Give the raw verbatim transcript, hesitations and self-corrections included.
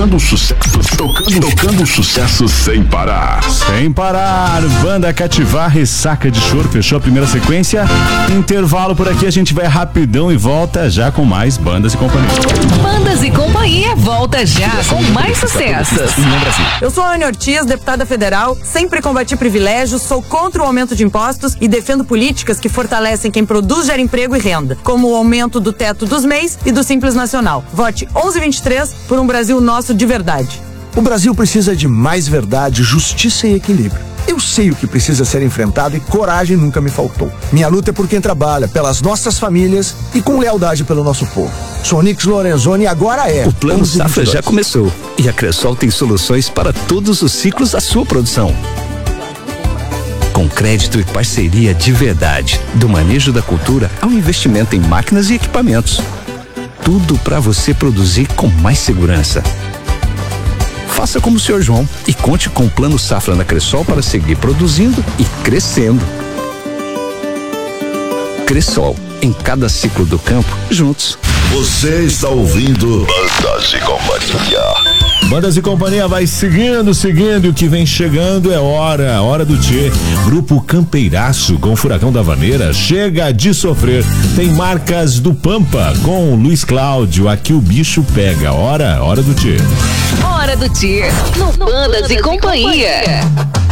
tocando sucesso, tocando, tocando sucesso sem parar. Sem parar, banda Cativar, Ressaca de Choro, fechou a primeira sequência. Intervalo por aqui, a gente vai rapidão e volta já com mais Bandas e Companhia. Bandas e Companhia volta já com mais sucessos. Eu sou a Anne Ortiz, deputada federal, sempre combati privilégios, sou contra o aumento de impostos e defendo políticas que fortalecem quem produz, gera emprego e renda, como o aumento do teto dos M E Is e do Simples Nacional. Vote onze vinte e três por um Brasil nosso de verdade. O Brasil precisa de mais verdade, justiça e equilíbrio. Eu sei o que precisa ser enfrentado e coragem nunca me faltou. Minha luta é por quem trabalha, pelas nossas famílias e com lealdade pelo nosso povo. Sou Nix Lorenzoni e agora é... O Plano Safra já começou e a Cressol tem soluções para todos os ciclos da sua produção. Com crédito e parceria de verdade, do manejo da cultura ao investimento em máquinas e equipamentos. Tudo para você produzir com mais segurança. Faça como o senhor João e conte com o Plano Safra na Cressol para seguir produzindo e crescendo. Cressol, em cada ciclo do campo, juntos. Você está ouvindo Bandas e Companhia. Bandas e Companhia vai seguindo, seguindo, e o que vem chegando é hora, hora do Tchê. Grupo Campeiraço com Furacão da Vaneira, Chega de Sofrer. Tem Marcas do Pampa com Luiz Cláudio, Aqui o Bicho Pega. Hora, hora do Tchê. Hora do Tchê, no Bandas e Companhia.